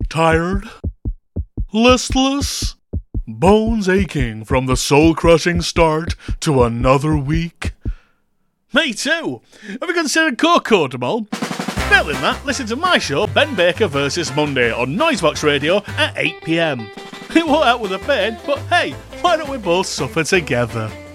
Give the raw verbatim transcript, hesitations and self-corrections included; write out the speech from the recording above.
Tired? Listless? Bones aching from the soul-crushing start to another week? Me too! Have you considered Cocodamol? Failing that, listen to my show, Ben Baker versus Monday, on Noisebox Radio at eight p m. It won't help with the pain, but hey, why don't we both suffer together?